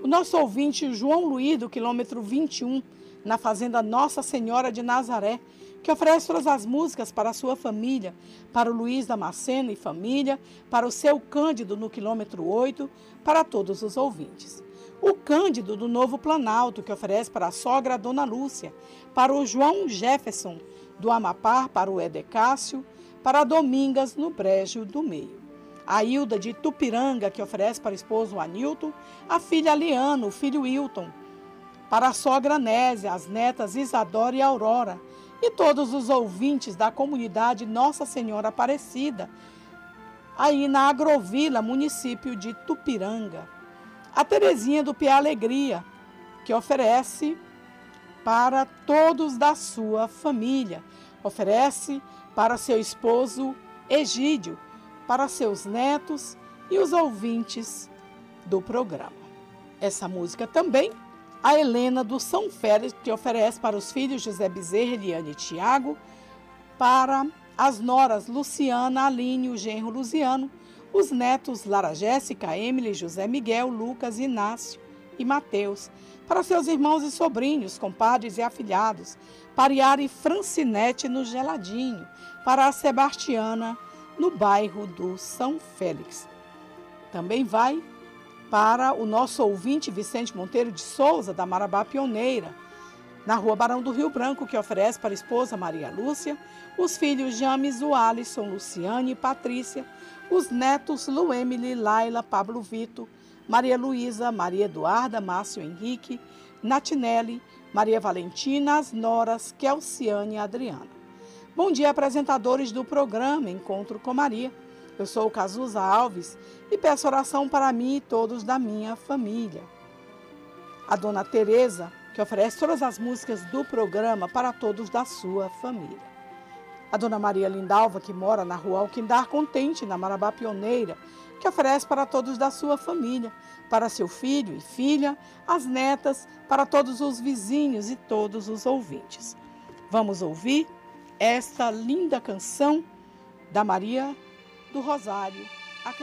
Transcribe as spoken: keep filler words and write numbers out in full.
O nosso ouvinte João Luiz, do quilômetro vinte e um, na fazenda Nossa Senhora de Nazaré, que oferece todas as músicas para a sua família, para o Luiz Damasceno e família, para o seu Cândido, no quilômetro oito, para todos os ouvintes. O Cândido, do Novo Planalto, que oferece para a sogra Dona Lúcia, para o João Jefferson, do Amapá, para o Edecácio, para a Domingas, no Brejo do Meio. A Hilda, de Tupiranga, que oferece para o esposo Anilton, a filha Aliana, o filho Wilton, para a sogra Nésia, as netas Isadora e Aurora, e todos os ouvintes da comunidade Nossa Senhora Aparecida, aí na Agrovila, município de Tupiranga. A Terezinha do Piá Alegria, que oferece para todos da sua família, oferece para seu esposo Egídio, para seus netos e os ouvintes do programa. Essa música também, a Helena do São Félix, que oferece para os filhos José Bezerra, Eliane e Tiago, para as noras Luciana, Aline, o genro Luziano, os netos Lara Jéssica, Emily, José Miguel, Lucas, Inácio e Mateus, para seus irmãos e sobrinhos, compadres e afilhados, para Yara e Francinete no Geladinho, para a Sebastiana no bairro do São Félix. Também vai para o nosso ouvinte Vicente Monteiro de Souza, da Marabá Pioneira, na rua Barão do Rio Branco, que oferece para a esposa Maria Lúcia, os filhos James, o Alisson, Luciane e Patrícia, os netos Luemily, Laila, Pablo Vito, Maria Luísa, Maria Eduarda, Márcio Henrique, Natinelli, Maria Valentina, as noras Kelciane e Adriana. Bom dia, apresentadores do programa Encontro com Maria. Eu sou o Cazuza Alves e peço oração para mim e todos da minha família. A dona Tereza, que oferece todas as músicas do programa para todos da sua família. A dona Maria Lindalva, que mora na rua Alquindar Contente, na Marabá Pioneira, que oferece para todos da sua família, para seu filho e filha, as netas, para todos os vizinhos e todos os ouvintes. Vamos ouvir esta linda canção da Maria do Rosário.